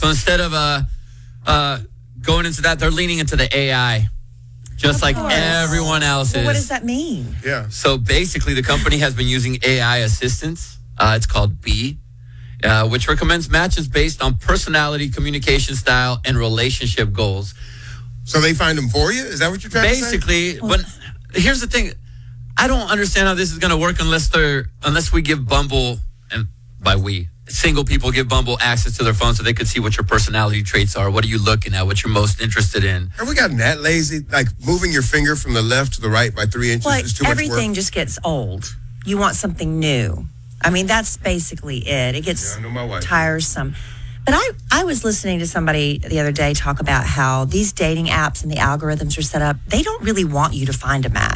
So instead of going into that, they're leaning into the AI, just like everyone else is. Well, what does that mean? Yeah. So basically, the company has been using AI assistance. It's called Bee, which recommends matches based on personality, communication style, and relationship goals. So they find them for you? Is that what you're trying to say? Basically, but here's the thing. I don't understand how this is going to work unless we give Bumble, and by we, single people give Bumble access to their phone so they could see what your personality traits are. What are you looking at? What you're most interested in? Have we gotten that lazy? Like moving your finger from the left to the right by 3 inches is too much work? Everything just gets old. You want something new. I mean, that's basically it. It gets I know my wife. tiresome. But I was listening to somebody the other day talk about how these dating apps and the algorithms are set up. They don't really want you to find a match.